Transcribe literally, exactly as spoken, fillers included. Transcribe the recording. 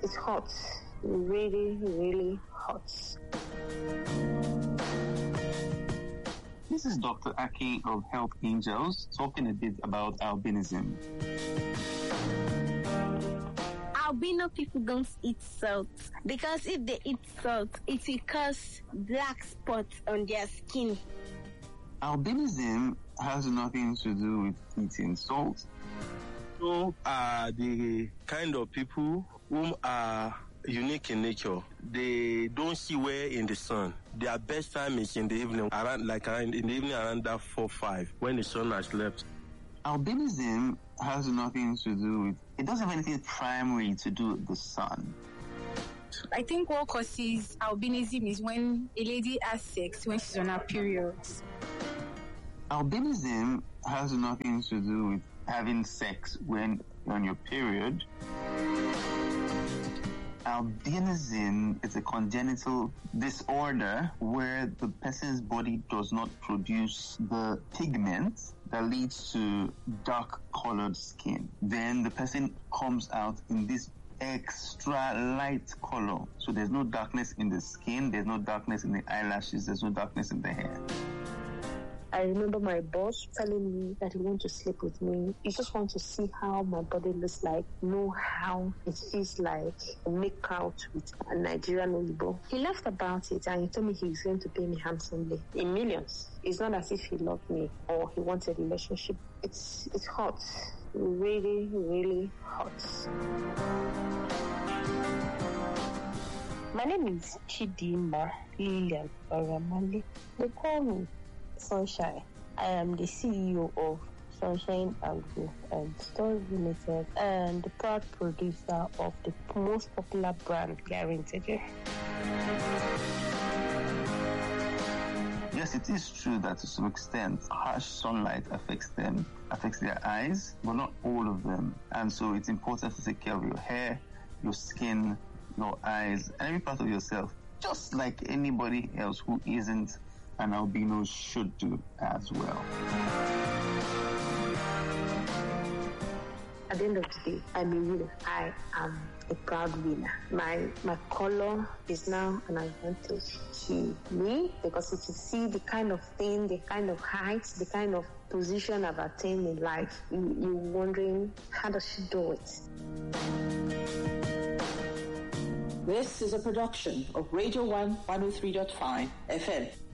it's hot. Really, really hot. This is Doctor Aki of Health Angels talking a bit about albinism. Albino people don't eat salt because if they eat salt, it will cause black spots on their skin. Albinism has nothing to do with eating salt. So are the kind of people who are unique in nature. They don't see well in the sun. Their best time is in the evening, around like around in the evening around that four five when the sun has left. Albinism has nothing to do with, it doesn't have anything primary to do with the sun. I think what causes albinism is when a lady has sex when she's on her periods. Albinism has nothing to do with having sex when you're on your period. Albinism is a congenital disorder where the person's body does not produce the pigment that leads to dark-colored skin. Then the person comes out in this extra light color. So there's no darkness in the skin, there's no darkness in the eyelashes, there's no darkness in the hair. I remember my boss telling me that he wants to sleep with me. He just wants to see how my body looks like, know how it feels like, make out with a Nigerian Oyibo. He laughed about it and he told me he was going to pay me handsomely in millions. It's not as if he loved me or he wanted a relationship. It's it's hot, really, really hot. My name is Chidima Lilian Baramali. They call me Sunshine. I am the C E O of Sunshine Agro and Stores Limited and the proud producer of the most popular brand, Guaranteed. Yes, it is true that to some extent harsh sunlight affects them, affects their eyes, but not all of them. And so it's important to take care of your hair, your skin, your eyes, and every part of yourself, just like anybody else who isn't an albino should do as well. At the end of the day, I'm a winner. I am a proud winner. My my color is now an advantage to me because if you see the kind of thing, the kind of height, the kind of position I've attained in life, you, you're wondering, how does she do it? This is a production of Radio one one oh three point five F M.